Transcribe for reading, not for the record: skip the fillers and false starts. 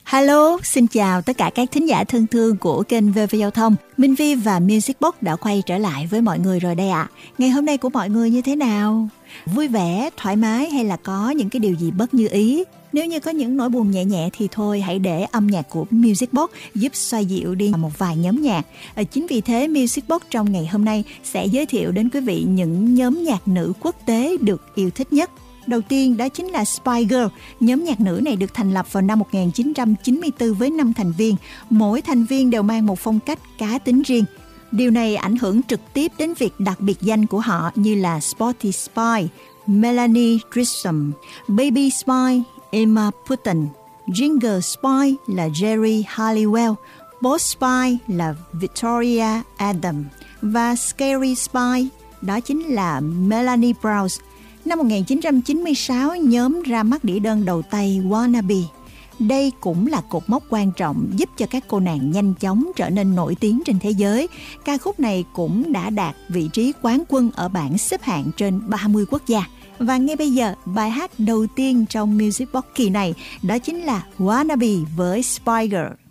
Hello, xin chào tất cả các thính giả thân thương của kênh VV Giao thông. Minh Vi và Music Box đã quay trở lại với mọi người rồi đây ạ. Ngày hôm nay của mọi người như thế nào? Vui vẻ, thoải mái hay là có những cái điều gì bất như ý? Nếu như có những nỗi buồn nhẹ nhẹ thì thôi hãy để âm nhạc của Music Box giúp xoa dịu đi một vài nhóm nhạc. Chính vì thế Music Box trong ngày hôm nay sẽ giới thiệu đến quý vị những nhóm nhạc nữ quốc tế được yêu thích nhất. Đầu tiên đó chính là Spice Girl. Nhóm nhạc nữ này được thành lập vào năm 1994 với 5 thành viên. Mỗi thành viên đều mang một phong cách cá tính riêng. Điều này ảnh hưởng trực tiếp đến việc đặt biệt danh của họ như là Sporty Spice, Melanie Grissom, Baby Spice, Emma Putten, Ginger Spice là Jerry Halliwell, Boss Spice là Victoria Adam và Scary Spice đó chính là Melanie Brown. Năm 1996, nhóm ra mắt đĩa đơn đầu tay Wannabe. Đây cũng là cột mốc quan trọng giúp cho các cô nàng nhanh chóng trở nên nổi tiếng trên thế giới. Ca khúc này cũng đã đạt vị trí quán quân ở bảng xếp hạng trên 30 quốc gia. Và ngay bây giờ, bài hát đầu tiên trong Music Box kỳ này đó chính là Wannabe với Spice Girl.